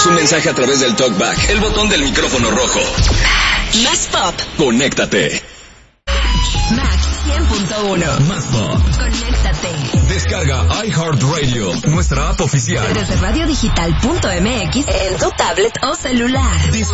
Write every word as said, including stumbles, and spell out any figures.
Mándanos un mensaje a través del TalkBack, el botón del micrófono rojo. Más pop. Conéctate. Max cien punto uno. Más pop. Conéctate. Descarga iHeartRadio, nuestra app oficial. Desde radio digital punto m x en tu tablet o celular.